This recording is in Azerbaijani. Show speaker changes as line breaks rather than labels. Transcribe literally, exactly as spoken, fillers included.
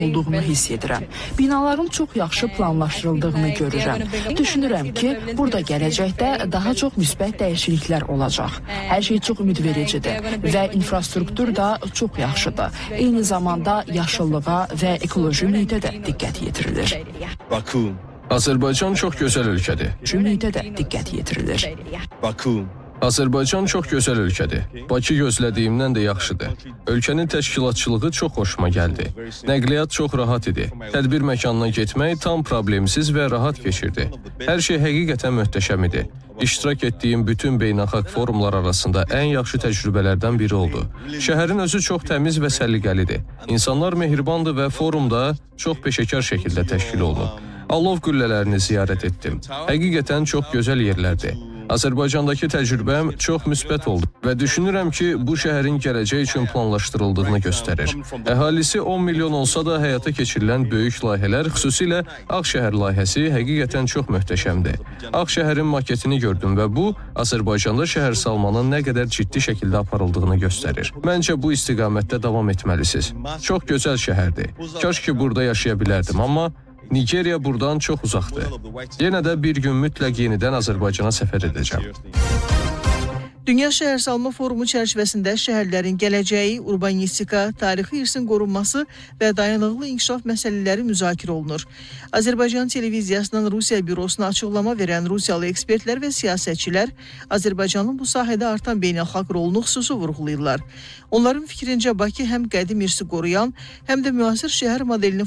olduğunu hiss edirəm. Binaların çox yaxşı planlaşdırıldığını görürəm. Düşünürəm ki, burada gələcəkdə daha çox müsbət dəyişikliklər olacaq. Hər şey çox ümidvericidir və infrastruktur da çox yaxşıdır. Eyni zamanda yaşıllığa və ekoloji mühitə də diqqət yetirilir.
Baku.
Azərbaycan çox gözəl ölkədir.
Mühitə də diqqət yetirilir.
Baku.
Azərbaycan çox gözəl ölkədir. Bakı gözlədiyimdən də yaxşıdır. Ölkənin təşkilatçılığı çox xoşuma gəldi. Nəqliyyat çox rahat idi. Tədbir məkanına getmək tam problemsiz və rahat keçirdi. Hər şey həqiqətən möhtəşəm idi. İştirak etdiyim bütün beynəlxalq forumlar arasında ən yaxşı təcrübələrdən biri oldu. Şəhərin özü çox təmiz və səliqəlidir. İnsanlar mehribandır və forumda çox peşəkar şəkildə təşkil olunub. Alov qüllələrini ziyarət etdim. Həqiqətən çox gözəl yerlərdir. Azərbaycandakı təcrübəm çox müsbət oldu və düşünürəm ki, bu şəhərin gələcək üçün planlaşdırıldığını göstərir. Əhalisi on milyon olsa da həyata keçirilən böyük layihələr, xüsusilə Ağşəhər layihəsi həqiqətən çox möhtəşəmdir. Ağşəhərin maketini gördüm və bu, Azərbaycanda şəhər salmanın nə qədər ciddi şəkildə aparıldığını göstərir. Məncə bu istiqamətdə davam etməlisiniz. Çox gözəl şəhərdir. Kaş ki, burada yaşaya bilərdim, amma Nigeriya buradan çox uzaqdır. Yenə də bir gün mütləq yenidən Azərbaycana səfər edəcəm.
Dünya Şəhərsalma Forumu çərçivəsində şəhərlərin gələcəyi, urbanistika, tarixi irsin qorunması və dayanıqlı inkişaf məsələləri müzakirə olunur. Azərbaycan televiziyasının Rusiya bürosuna açıqlama verən Rusiyalı ekspertlər və siyasətçilər Azərbaycanın bu sahədə artan beynəlxalq rolunu xüsusi vurğulayırlar. Onların fikrincə Bakı həm qədim irsi qoruyan, həm də müasir şəhər modelini